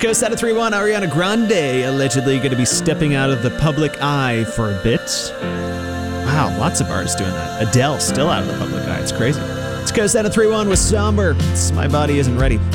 Coast out of 3-1, Ariana Grande allegedly going to be stepping out of the public eye for a bit. Wow, lots of artists doing that. Adele still out of the public eye. It's crazy. It's Coast out of 3-1 with Somber. It's My Body Isn't Ready.